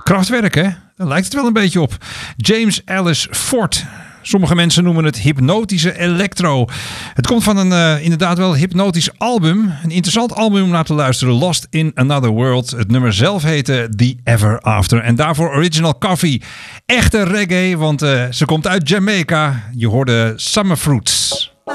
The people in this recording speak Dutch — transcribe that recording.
Kraftwerk, hè? Daar lijkt het wel een beetje op. James Ellis Ford. Sommige mensen noemen het hypnotische electro. Het komt van een inderdaad wel hypnotisch album. Een interessant album om naar te luisteren. Lost in Another World. Het nummer zelf heette The Ever After. En daarvoor Original Coffee. Echte reggae, want ze komt uit Jamaica. Je hoorde Summer Fruits.